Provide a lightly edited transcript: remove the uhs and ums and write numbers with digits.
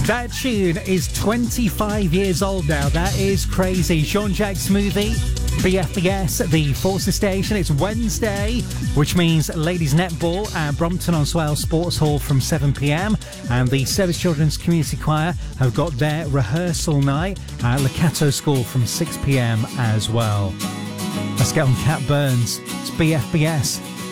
That tune is 25 years old now. That is crazy. Jean-Jacques Smoothie, BFBS, the Forces Station. It's Wednesday, which means ladies netball at Brompton on Swale Sports Hall from 7 p.m. And the Service Children's Community Choir have got their rehearsal night at Lakato School from 6 p.m. as well. Let's get on Cat Burns. It's BFBS.